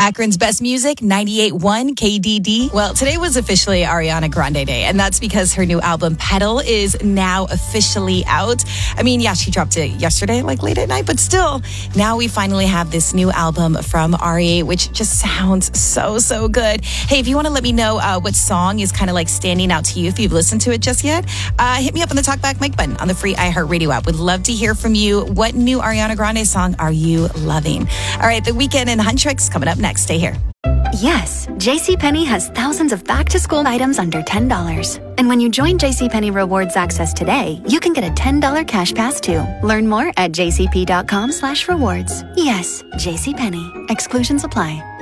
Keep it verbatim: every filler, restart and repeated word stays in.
Akron's best music, ninety-eight point one K D D. Well, today was officially Ariana Grande Day, and that's because her new album, Petal, is now officially out. I mean, yeah, she dropped it yesterday, like late at night, but still, now we finally have this new album from Ari, which just sounds so, so good. Hey, if you want to let me know uh, what song is kind of like standing out to you, if you've listened to it just yet, uh, hit me up on the Talkback mic button on the free iHeartRadio app. Would love to hear from you. What new Ariana Grande song are you loving? All right, The Weeknd and Huntrix coming up next. Stay here. Yes, JCPenney has thousands of back-to-school items under ten dollars. And when you join JCPenney Rewards Access today, you can get a ten dollars cash pass too. Learn more at jcp.com slash rewards. Yes, JCPenney. Exclusions apply.